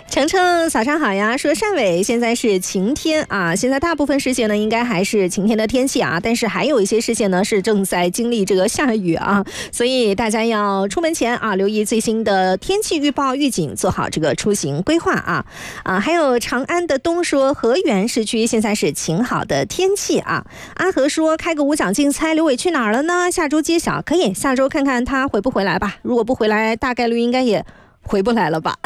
程程早上好呀，说汕尾现在是晴天啊，现在大部分市县呢应该还是晴天的天气啊，但是还有一些市县呢是正在经历这个下雨啊，所以大家要出门前啊留意最新的天气预报预警，做好这个出行规划啊。还有长安的东说河源市区现在是晴好的天气啊。阿和说开个五奖竞猜，刘伟去哪儿了呢？下周揭晓，可以下周看看他回不回来吧，如果不回来大概率应该也回不来了吧。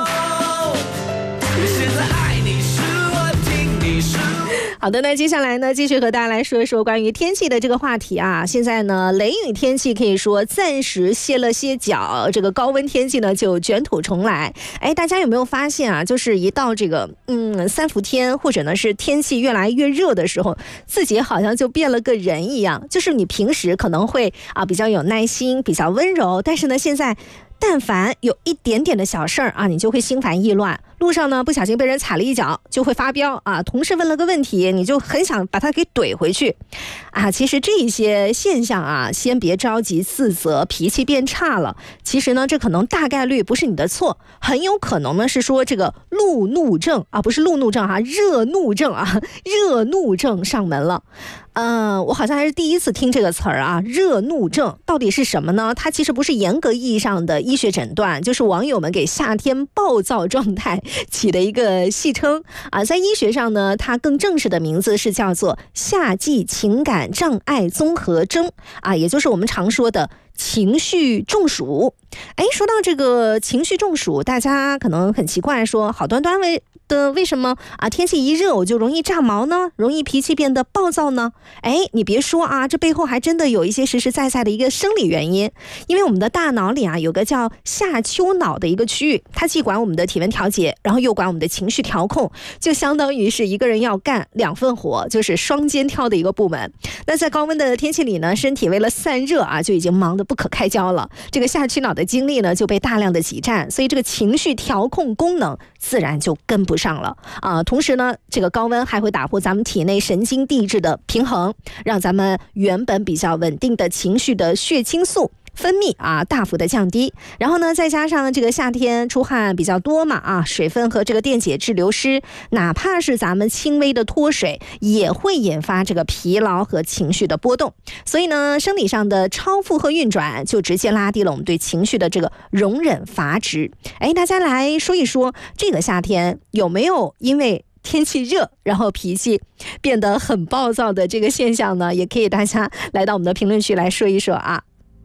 好的，那接下来呢，继续和大家来说一说关于天气的这个话题啊。现在呢，雷雨天气可以说暂时歇了些脚，这个高温天气呢就卷土重来。大家有没有发现啊？就是一到这个三伏天，或者呢是天气越来越热的时候，自己好像就变了个人一样。就是你平时可能会比较有耐心，比较温柔，但是呢现在但凡有一点点的小事儿啊，你就会心烦意乱。路上呢不小心被人踩了一脚就会发飙啊，同事问了个问题你就很想把他给怼回去啊。其实这些现象啊，先别着急自责脾气变差了，其实呢这可能大概率不是你的错，很有可能呢是说这个路怒症啊，不是路怒症啊，热怒症啊，热怒症上门了。我好像还是第一次听这个词儿啊，热怒症到底是什么呢？它其实不是严格意义上的医学诊断，就是网友们给夏天暴躁状态起的一个戏称啊。在医学上呢，它更正式的名字是叫做夏季情感障碍综合征啊，也就是我们常说的情绪中暑。说到这个情绪中暑，大家可能很奇怪，说好端端为什么啊天气一热我就容易炸毛呢？容易脾气变得暴躁呢？你别说啊，这背后还真的有一些实实在在的一个生理原因。因为我们的大脑里啊有个叫下丘脑的一个区域，它既管我们的体温调节，然后又管我们的情绪调控，就相当于是一个人要干两份活，就是双肩挑的一个部门。那在高温的天气里呢，身体为了散热啊就已经忙得不可开交了，这个下丘脑的精力呢就被大量的挤占，所以这个情绪调控功能自然就跟不上了啊。同时呢，这个高温还会打破咱们体内神经递质的平衡，让咱们原本比较稳定的情绪的血清素分泌啊大幅的降低，然后呢再加上这个夏天出汗比较多嘛啊，水分和这个电解质流失，哪怕是咱们轻微的脱水也会引发这个疲劳和情绪的波动。所以呢生理上的超负荷运转就直接拉低了我们对情绪的这个容忍阀值。大家来说一说，这个夏天有没有因为天气热然后脾气变得很暴躁的这个现象呢？也可以大家来到我们的评论区来说一说啊。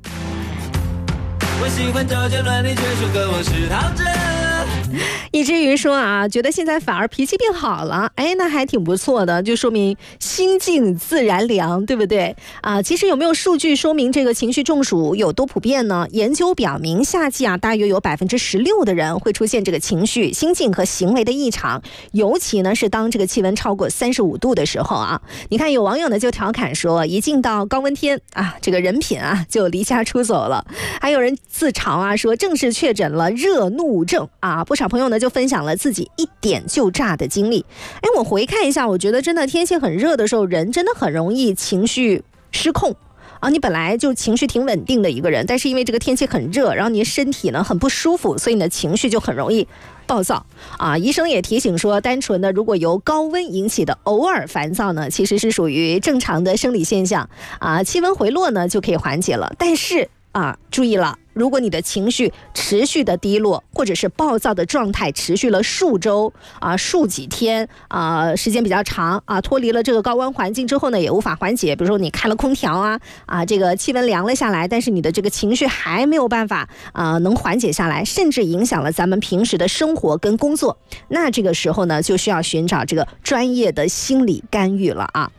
我喜欢周杰伦，你却说跟我是陶喆。以至于说啊，觉得现在反而脾气变好了，那还挺不错的，就说明心静自然凉，对不对啊？其实有没有数据说明这个情绪中暑有多普遍呢？研究表明，夏季啊，大约有16%的人会出现这个情绪、心境和行为的异常，尤其呢是当这个气温超过35度的时候啊。你看，有网友呢就调侃说，一进到高温天啊，这个人品啊就离家出走了。还有人自嘲啊说，正式确诊了热怒症啊。不少朋友呢就分享了自己一点就炸的经历。我回看一下，我觉得真的天气很热的时候，人真的很容易情绪失控啊。你本来就情绪挺稳定的一个人，但是因为这个天气很热，然后你身体呢很不舒服，所以你的情绪就很容易暴躁啊。医生也提醒说，单纯的如果由高温引起的偶尔烦躁呢，其实是属于正常的生理现象啊，气温回落呢就可以缓解了。但是注意了，如果你的情绪持续的低落，或者是暴躁的状态持续了数周数几天时间比较长脱离了这个高温环境之后呢，也无法缓解。比如说你开了空调这个气温凉了下来，但是你的这个情绪还没有办法能缓解下来，甚至影响了咱们平时的生活跟工作，那这个时候呢，就需要寻找这个专业的心理干预了啊。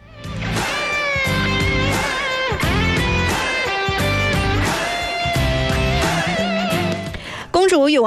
公主有